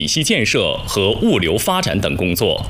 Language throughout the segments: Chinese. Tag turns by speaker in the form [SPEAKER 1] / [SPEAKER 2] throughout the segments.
[SPEAKER 1] 体系建设和物流发展等工作。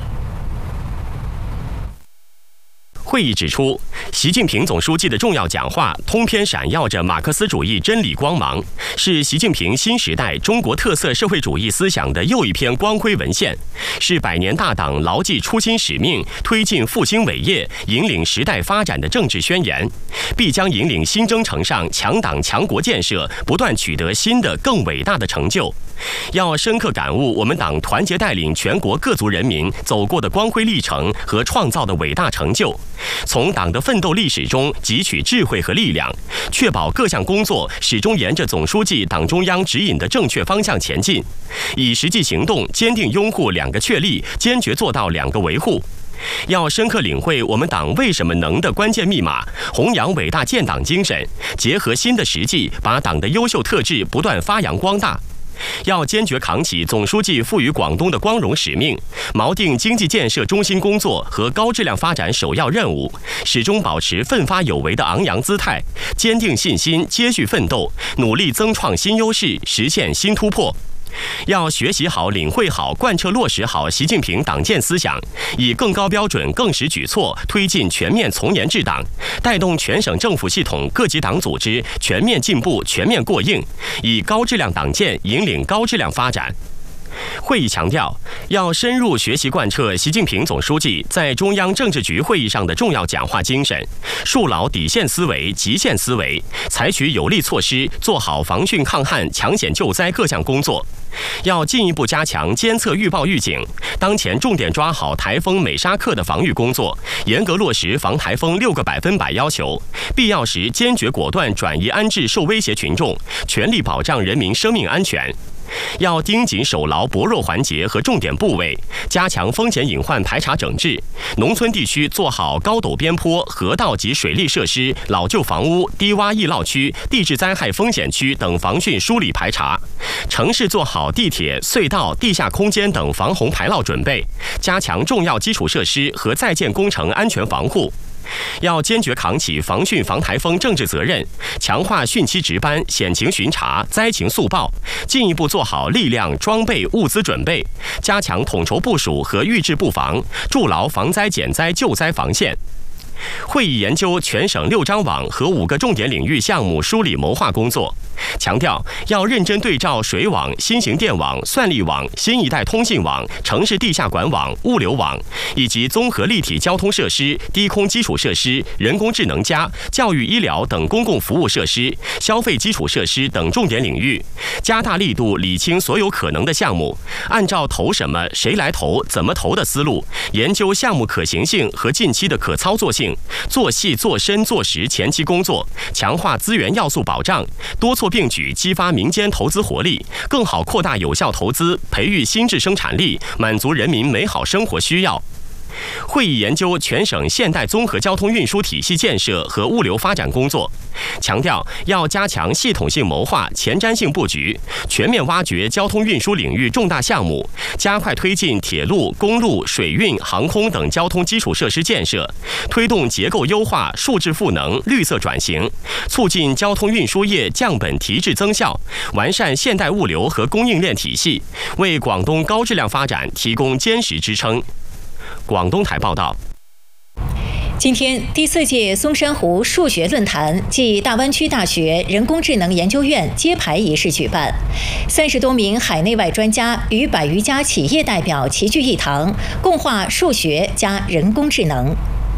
[SPEAKER 2] 会议指出，习近平总书记的重要讲话通篇闪耀着马克思主义真理光芒，是习近平新时代中国特色社会主义思想的又一篇光辉文献，是百年大党牢记初心使命、推进复兴伟业、引领时代发展的政治宣言，必将引领新征程上强党强国建设不断取得新的更伟大的成就。要深刻感悟我们党团结带领全国各族人民走过的光辉历程和创造的伟大成就，从党的奋斗历史中汲取智慧和力量，确保各项工作始终沿着总书记、党中央指引的正确方向前进，以实际行动坚定拥护两个确立，坚决做到两个维护。要深刻领会我们党为什么能的关键密码，弘扬伟大建党精神，结合新的实际，把党的优秀特质不断发扬光大。要坚决扛起总书记赋予广东的光荣使命，锚定经济建设中心工作和高质量发展首要任务，始终保持奋发有为的昂扬姿态，坚定信心，接续奋斗，努力增创新优势，实现新突破。要学习好、领会好、贯彻落实好习近平党建思想，以更高标准、更实举措推进全面从严治党，带动全省政府系统各级党组织全面进步、全面过硬，以高质量党建引领高质量发展。会议强调，要深入学习贯彻习近平总书记在中央政治局会议上的重要讲话精神，树牢底线思维、极限思维，采取有力措施，做好防汛抗旱、抢险救灾各项工作。要进一步加强监测预报预警，当前重点抓好台风美沙克的防御工作，严格落实防台风6个100%要求，必要时坚决果断转移安置受威胁群众，全力保障人民生命安全。要盯紧守牢薄弱环节和重点部位，加强风险隐患排查整治。农村地区做好高陡边坡、河道及水利设施、老旧房屋、低洼易涝区、地质灾害风险区等防汛梳理排查。城市做好地铁、隧道、地下空间等防洪排涝准备，加强重要基础设施和在建工程安全防护。要坚决扛起防汛防台风政治责任，强化汛期值班、险情巡查、灾情速报，进一步做好力量、装备、物资准备，加强统筹部署和预置布防，筑牢防灾减灾救灾防线。会议研究全省6张网和5个重点领域项目梳理谋划工作，强调要认真对照水网、新型电网、算力网、新一代通信网、城市地下管网、物流网以及综合立体交通设施、低空基础设施、人工智能加、教育医疗等公共服务设施、消费基础设施等重点领域，加大力度理清所有可能的项目，按照投什么、谁来投、怎么投的思路，研究项目可行性和近期的可操作性，做细做深做实前期工作，强化资源要素保障，多措并举激发民间投资活力，更好扩大有效投资，培育新质生产力，满足人民美好生活需要。会议研究全省现代综合交通运输体系建设和物流发展工作，强调要加强系统性谋划、前瞻性布局，全面挖掘交通运输领域重大项目，加快推进铁路、公路、水运、航空等交通基础设施建设，推动结构优化、数字赋能、绿色转型，促进交通运输业降本提质增效，完善现代物流和供应链体系，为广东高质量发展提供坚实支撑。广东台报道。
[SPEAKER 3] 今天，第4届松山湖数学论坛暨大湾区大学人工智能研究院揭牌仪式举办，30多名海内外专家与100余家企业代表齐聚一堂，共话数学加人工智能。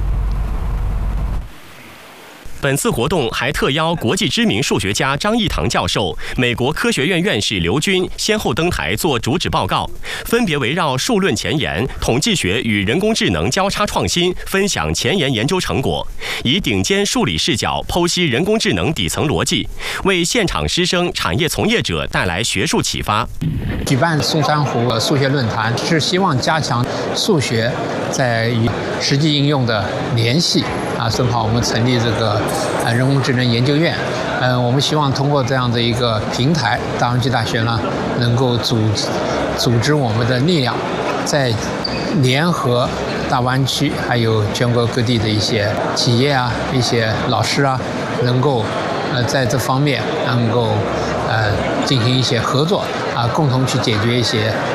[SPEAKER 2] 本次活动还特邀国际知名数学家张益唐教授、美国科学院院士刘军先后登台做主旨报告，分别围绕数论前沿、统计学与人工智能交叉创新，分享前沿研究成果，以顶尖数理视角剖析人工智能底层逻辑，为现场师生、产业从业者带来学术启发。
[SPEAKER 4] 举办松山湖数学论坛是希望加强数学在与实际应用的联系正好我们成立这个人工智能研究院，我们希望通过这样的一个平台，大湾区大学呢能够组织我们的力量，在联合大湾区还有全国各地的一些企业一些老师能够在这方面能够进行一些合作共同去解决一些